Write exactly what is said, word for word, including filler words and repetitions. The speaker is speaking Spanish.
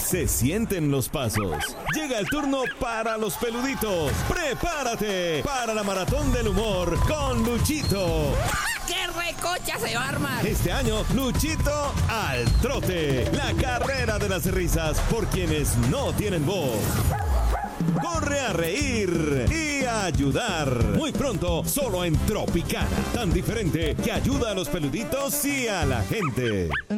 Se sienten los pasos. Llega el turno para los peluditos. ¡Prepárate para la maratón del humor con Luchito! ¡Qué recocha se va a armar! Este año, Luchito al trote. La carrera de las risas por quienes no tienen voz. Corre a reír y a ayudar. Muy pronto, solo en Tropicana. Tan diferente que ayuda a los peluditos y a la gente.